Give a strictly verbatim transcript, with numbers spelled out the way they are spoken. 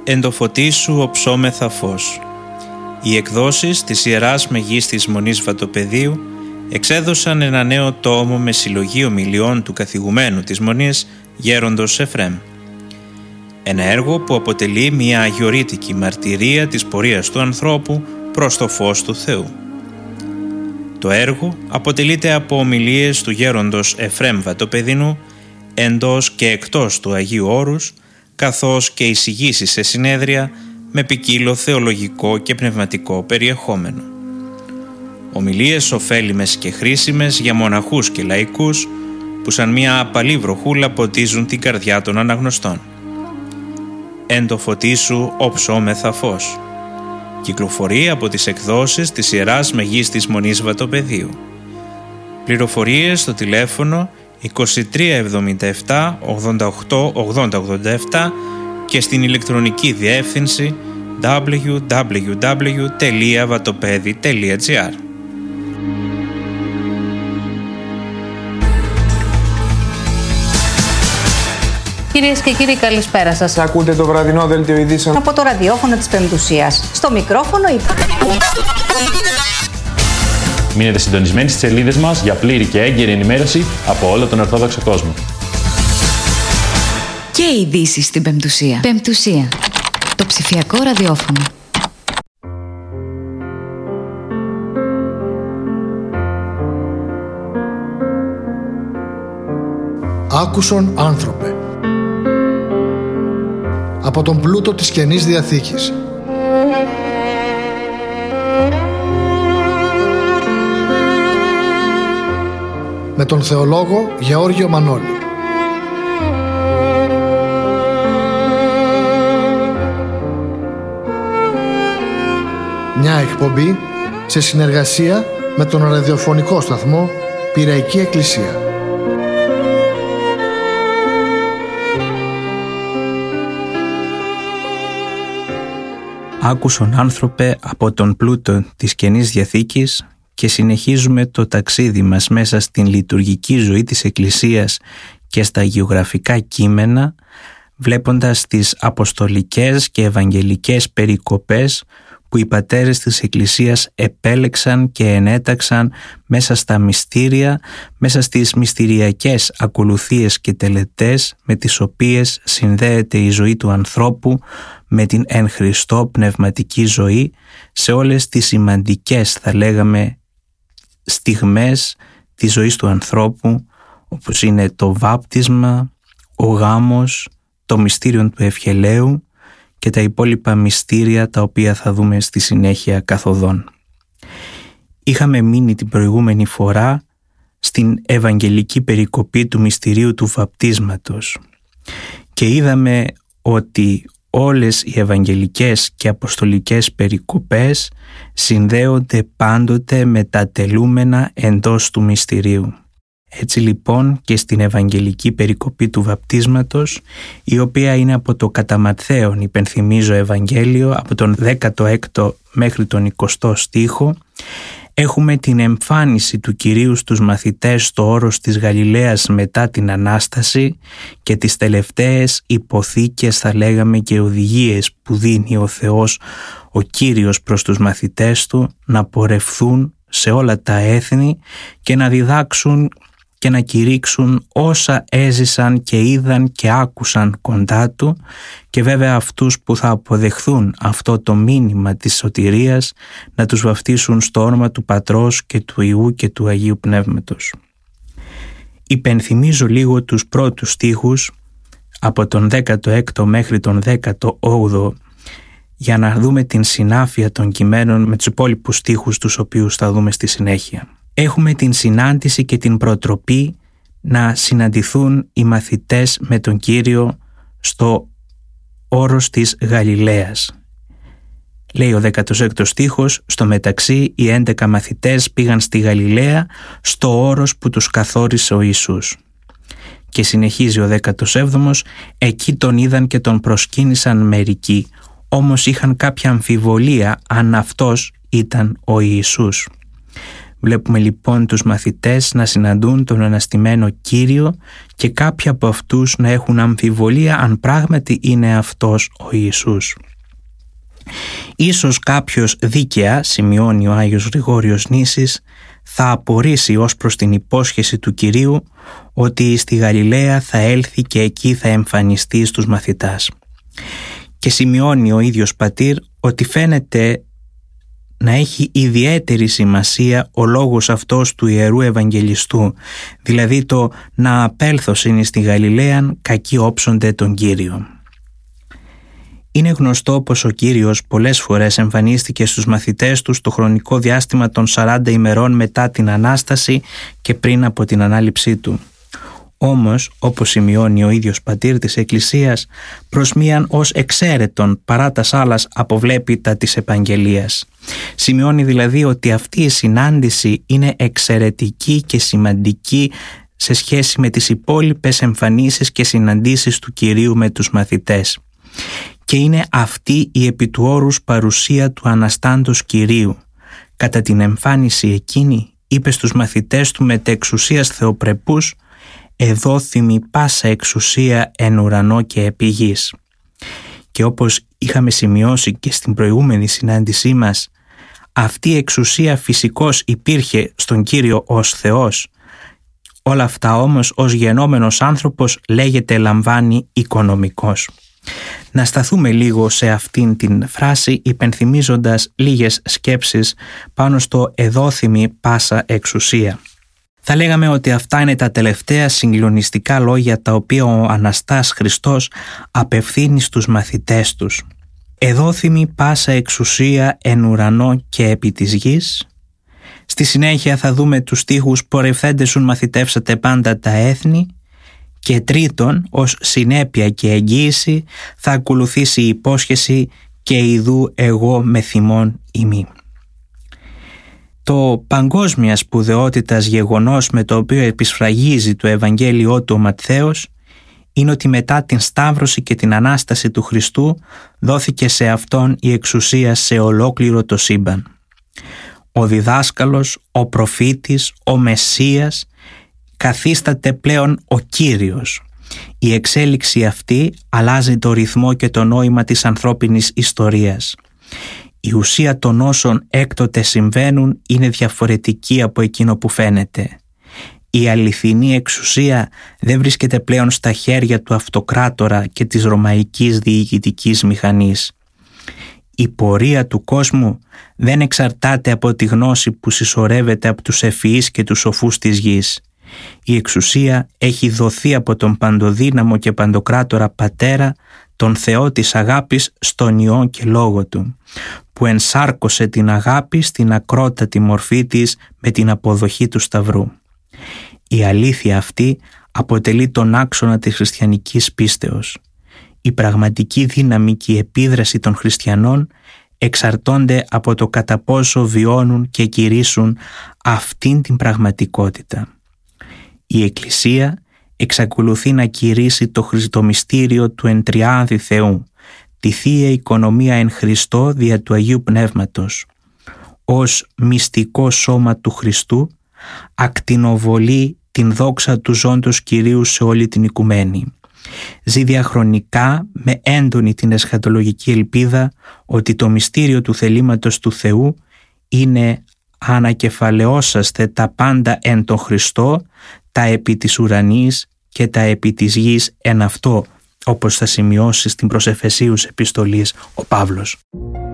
«Εν το φωτί σου οψόμεθα φως». Οι εκδόσεις της Ιεράς Μεγίστης Μονής Βατοπεδίου εξέδωσαν ένα νέο τόμο με συλλογή ομιλιών του καθηγουμένου της Μονής, γέροντος Εφραίμ. Ένα έργο που αποτελεί μια αγιορείτικη μαρτυρία της πορείας του ανθρώπου προς το φως του Θεού. Το έργο αποτελείται από ομιλίες του γέροντος Εφραίμ Βατοπεδινού εντός και εκτός του Αγίου Όρους, καθώς και εισηγήσεις σε συνέδρια με ποικίλο θεολογικό και πνευματικό περιεχόμενο. Ομιλίες ωφέλιμες και χρήσιμες για μοναχούς και λαϊκούς που σαν μια απαλή βροχούλα ποτίζουν την καρδιά των αναγνωστών. «Εν το φωτί σου οψόμεθα φως». Κυκλοφορεί από τις εκδόσεις της Ιεράς Μεγίστης Μονής Βατοπεδίου. Πληροφορίες στο τηλέφωνο είκοσι τρία εβδομήντα επτά ογδόντα οκτώ ογδόντα ογδόντα επτά και στην ηλεκτρονική διεύθυνση double-u double-u double-u τελεία vatopedi τελεία gr. Κυρίες και κύριοι, καλησπέρα σας. Ακούτε το βραδινό δελτίο ειδήσεων από το ραδιόφωνο της Πεμπτουσίας. Στο μικρόφωνο η... Μείνετε συντονισμένοι στις σελίδες μας για πλήρη και έγκαιρη ενημέρωση από όλο τον Ορθόδοξο κόσμο. Και ειδήσεις στην Πεμπτουσία. Πεμπτουσία. Το ψηφιακό ραδιόφωνο. Άκουσον άνθρωπε. Από τον πλούτο της Καινής Διαθήκης. Με τον θεολόγο Γεώργιο Μανώλη. Μια εκπομπή σε συνεργασία με τον ραδιοφωνικό σταθμό Πειραϊκή Εκκλησία. Άκουσον άνθρωπε από τον πλούτο της Καινής Διαθήκης και συνεχίζουμε το ταξίδι μας μέσα στην λειτουργική ζωή της Εκκλησίας και στα αγιογραφικά κείμενα, βλέποντας τις αποστολικές και ευαγγελικές περικοπές που οι πατέρες της Εκκλησίας επέλεξαν και ενέταξαν μέσα στα μυστήρια, μέσα στις μυστηριακές ακολουθίες και τελετές με τις οποίες συνδέεται η ζωή του ανθρώπου με την εν Χριστώ πνευματική ζωή σε όλες τις σημαντικές, θα λέγαμε, στιγμές της ζωής του ανθρώπου, όπως είναι το βάπτισμα, ο γάμος, το μυστήριο του ευχελαίου και τα υπόλοιπα μυστήρια τα οποία θα δούμε στη συνέχεια καθοδόν. Είχαμε μείνει την προηγούμενη φορά στην ευαγγελική περικοπή του μυστηρίου του βαπτίσματος και είδαμε ότι όλες οι ευαγγελικές και αποστολικές περικοπές συνδέονται πάντοτε με τα τελούμενα εντός του μυστηρίου. Έτσι λοιπόν και στην Ευαγγελική περικοπή του βαπτίσματος, η οποία είναι από το κατά Ματθαίον, υπενθυμίζω, Ευαγγέλιο, από τον δέκατο έκτο μέχρι τον εικοστό στίχο, έχουμε την εμφάνιση του Κυρίου στους μαθητές στο όρος της Γαλιλαίας μετά την Ανάσταση και τις τελευταίες υποθήκες, θα λέγαμε, και οδηγίες που δίνει ο Θεός, ο Κύριος, προς τους μαθητές Του να πορευθούν σε όλα τα έθνη και να διδάξουν και να κηρύξουν όσα έζησαν και είδαν και άκουσαν κοντά Του, και βέβαια αυτούς που θα αποδεχθούν αυτό το μήνυμα της σωτηρίας να τους βαφτίσουν στο όνομα του Πατρός και του Υιού και του Αγίου Πνεύματος. Υπενθυμίζω λίγο τους πρώτους στίχους από τον δέκατο έκτο μέχρι τον δέκατο όγδοο για να δούμε την συνάφεια των κειμένων με τους υπόλοιπους στίχους τους οποίους θα δούμε στη συνέχεια. Έχουμε την συνάντηση και την προτροπή να συναντηθούν οι μαθητές με τον Κύριο στο όρος της Γαλιλαίας. Λέει ο δέκατος έκτος στίχος, στο μεταξύ οι έντεκα μαθητές πήγαν στη Γαλιλαία στο όρος που τους καθόρισε ο Ιησούς. Και συνεχίζει ο δέκατος έβδομος, εκεί τον είδαν και τον προσκύνησαν μερικοί, όμως είχαν κάποια αμφιβολία αν αυτός ήταν ο Ιησούς. Βλέπουμε λοιπόν τους μαθητές να συναντούν τον αναστημένο Κύριο και κάποιοι από αυτούς να έχουν αμφιβολία αν πράγματι είναι αυτός ο Ιησούς. Ίσως κάποιος δίκαια, σημειώνει ο Άγιος Γρηγόριος Νήσης, θα απορρίσει ως προς την υπόσχεση του Κυρίου ότι στη Γαλιλαία θα έλθει και εκεί θα εμφανιστεί στους μαθητάς. Και σημειώνει ο ίδιος πατήρ ότι φαίνεται να έχει ιδιαίτερη σημασία ο λόγος αυτός του Ιερού Ευαγγελιστού, δηλαδή το «να απέλθωσιν στη Γαλιλαίαν κακοί όψονται τον Κύριο». Είναι γνωστό πως ο Κύριος πολλές φορές εμφανίστηκε στους μαθητές του στο χρονικό διάστημα των σαράντα ημερών μετά την Ανάσταση και πριν από την Ανάληψή του. Όμως, όπως σημειώνει ο ίδιος πατήρ της Εκκλησίας, προς μίαν ως εξαίρετον παρά τας άλλας αποβλέπει τα της Επαγγελίας. Σημειώνει δηλαδή ότι αυτή η συνάντηση είναι εξαιρετική και σημαντική σε σχέση με τις υπόλοιπες εμφανίσεις και συναντήσεις του Κυρίου με τους μαθητές. Και είναι αυτή η επί του όρους παρουσία του Αναστάντος Κυρίου. Κατά την εμφάνιση εκείνη είπε στους μαθητές του μετ' εξουσίας θεοπρεπούς «εδόθημη πάσα εξουσία εν ουρανό και επί γης». Και όπως είχαμε σημειώσει και στην προηγούμενη συνάντησή μας, αυτή η εξουσία φυσικώς υπήρχε στον Κύριο ως Θεός. Όλα αυτά όμως ως γενόμενος άνθρωπος λέγεται λαμβάνει οικονομικός. Να σταθούμε λίγο σε αυτήν την φράση υπενθυμίζοντας λίγες σκέψεις πάνω στο «εδόθημη πάσα εξουσία». Θα λέγαμε ότι αυτά είναι τα τελευταία συγκλονιστικά λόγια τα οποία ο Αναστάς Χριστός απευθύνει στους μαθητές τους. «Εδόθημη πάσα εξουσία εν ουρανό και επί της γης». Στη συνέχεια θα δούμε τους στίχους «πορευθέντεσουν μαθητεύσατε πάντα τα έθνη». Και τρίτον, ως συνέπεια και εγγύηση θα ακολουθήσει η υπόσχεση «και ιδού εγώ με θυμών ημί». Το παγκόσμια σπουδαιότητας γεγονός με το οποίο επισφραγίζει το Ευαγγέλιό του ο Ματθαίος είναι ότι μετά την Σταύρωση και την Ανάσταση του Χριστού δόθηκε σε Αυτόν η εξουσία σε ολόκληρο το σύμπαν. Ο διδάσκαλος, ο προφήτης, ο Μεσσίας καθίσταται πλέον ο Κύριος. Η εξέλιξη αυτή αλλάζει το ρυθμό και το νόημα της ανθρώπινης ιστορίας. Η ουσία των όσων έκτοτε συμβαίνουν είναι διαφορετική από εκείνο που φαίνεται. Η αληθινή εξουσία δεν βρίσκεται πλέον στα χέρια του αυτοκράτορα και της ρωμαϊκής διοικητικής μηχανής. Η πορεία του κόσμου δεν εξαρτάται από τη γνώση που συσσωρεύεται από τους ευφυείς και τους σοφούς της γης. Η εξουσία έχει δοθεί από τον παντοδύναμο και παντοκράτορα Πατέρα, τον Θεό της αγάπης, στον Υιό και Λόγο Του, που ενσάρκωσε την αγάπη στην ακρότατη μορφή της με την αποδοχή του Σταυρού. Η αλήθεια αυτή αποτελεί τον άξονα της χριστιανικής πίστεως. Η πραγματική δύναμη και η επίδραση των χριστιανών εξαρτώνται από το κατά πόσο βιώνουν και κηρύσσουν αυτήν την πραγματικότητα. Η Εκκλησία εξακολουθεί να κηρύσσει το χριστομυστήριο του εν τριάδη Θεού, τη Θεία Οικονομία εν Χριστώ δια του Αγίου Πνεύματος. Ως μυστικό σώμα του Χριστού ακτινοβολεί την δόξα του ζώντος Κυρίου σε όλη την οικουμένη. Ζει διαχρονικά με έντονη την εσχατολογική ελπίδα ότι το μυστήριο του θελήματος του Θεού είναι «ανακεφαλαιώσαστε τα πάντα εν τον Χριστώ, τα επί της ουρανής και τα επί της γης εν αυτό», όπως θα σημειώσει στην προς Εφεσίους επιστολής ο Παύλος.